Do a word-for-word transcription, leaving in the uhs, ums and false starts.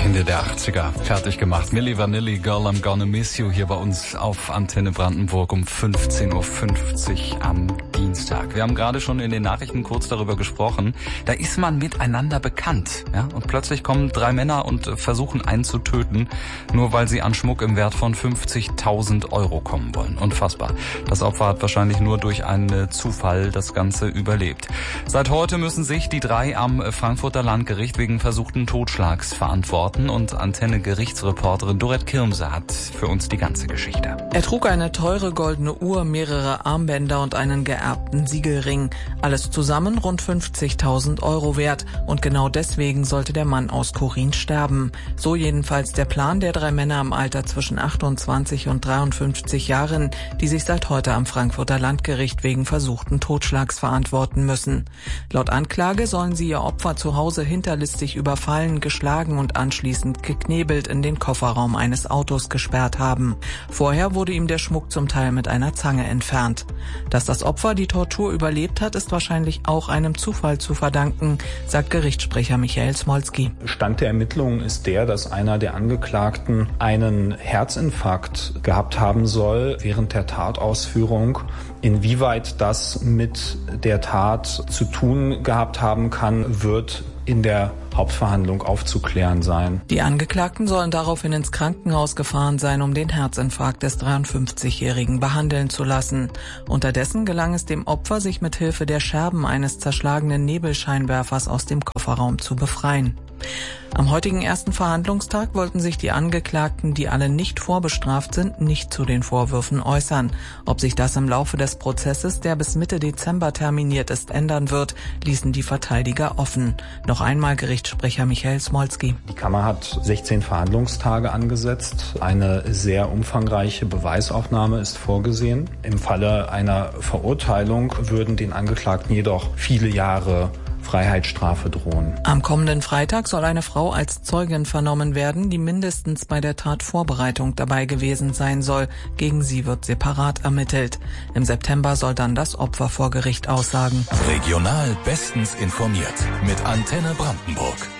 Ende der achtziger fertig gemacht. Milli Vanilli, Girl I'm Gonna Miss You, hier bei uns auf Antenne Brandenburg um fünfzehn Uhr fünfzig am Dienstag. Wir haben gerade schon in den Nachrichten kurz darüber gesprochen. Da ist man miteinander bekannt, ja? Und plötzlich kommen drei Männer und versuchen einen zu töten, nur weil sie an Schmuck im Wert von fünfzigtausend Euro kommen wollen. Unfassbar. Das Opfer hat wahrscheinlich nur durch einen Zufall das Ganze überlebt. Seit heute müssen sich die drei am Frankfurter Landgericht wegen versuchten Totschlags verantworten. Und Antenne-Gerichtsreporterin Dorette Kirmse hat für uns die ganze Geschichte. Er trug eine teure goldene Uhr, mehrere Armbänder und einen geerbten Siegelring. Alles zusammen rund fünfzigtausend Euro wert. Und genau deswegen sollte der Mann aus Korin sterben. So jedenfalls der Plan der drei Männer im Alter zwischen achtundzwanzig und dreiundfünfzig Jahren, die sich seit heute am Frankfurter Landgericht wegen versuchten Totschlags verantworten müssen. Laut Anklage sollen sie ihr Opfer zu Hause hinterlistig überfallen, geschlagen und anschließend anschließend geknebelt in den Kofferraum eines Autos gesperrt haben. Vorher wurde ihm der Schmuck zum Teil mit einer Zange entfernt. Dass das Opfer die Tortur überlebt hat, ist wahrscheinlich auch einem Zufall zu verdanken, sagt Gerichtssprecher Michael Smolski. Stand der Ermittlungen ist der, dass einer der Angeklagten einen Herzinfarkt gehabt haben soll während der Tatausführung. Inwieweit das mit der Tat zu tun gehabt haben kann, wird in der Hauptverhandlung aufzuklären sein. Die Angeklagten sollen daraufhin ins Krankenhaus gefahren sein, um den Herzinfarkt des dreiundfünfzigjährigen behandeln zu lassen. Unterdessen gelang es dem Opfer, sich mit Hilfe der Scherben eines zerschlagenen Nebelscheinwerfers aus dem Kofferraum zu befreien. Am heutigen ersten Verhandlungstag wollten sich die Angeklagten, die alle nicht vorbestraft sind, nicht zu den Vorwürfen äußern. Ob sich das im Laufe des Prozesses, der bis Mitte Dezember terminiert ist, ändern wird, ließen die Verteidiger offen. Noch einmal Gerichtssprecher Michael Smolski. Die Kammer hat sechzehn Verhandlungstage angesetzt. Eine sehr umfangreiche Beweisaufnahme ist vorgesehen. Im Falle einer Verurteilung würden den Angeklagten jedoch viele Jahre Freiheitsstrafe drohen. Am kommenden Freitag soll eine Frau als Zeugin vernommen werden, die mindestens bei der Tatvorbereitung dabei gewesen sein soll. Gegen sie wird separat ermittelt. Im September soll dann das Opfer vor Gericht aussagen. Regional bestens informiert mit Antenne Brandenburg.